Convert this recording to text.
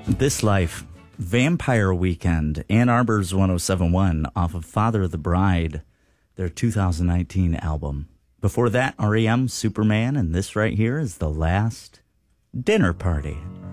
This Life, Vampire Weekend, Ann Arbor's 107.1 off of Father of the Bride, their 2019 album. Before that, REM, Superman, and this right here is The Last Dinner Party.